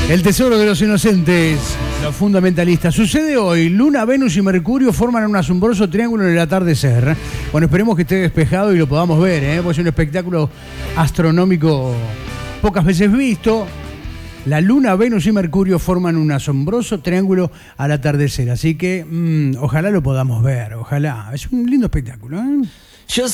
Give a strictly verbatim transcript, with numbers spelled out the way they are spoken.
El tesoro de los inocentes, los fundamentalistas. Sucede hoy, Luna, Venus y Mercurio forman un asombroso triángulo en el atardecer. Bueno, esperemos que esté despejado y lo podamos ver, ¿eh? Pues es un espectáculo astronómico pocas veces visto. La Luna, Venus y Mercurio forman un asombroso triángulo al atardecer. Así que mmm, ojalá lo podamos ver, ojalá. Es un lindo espectáculo, ¿eh? Yo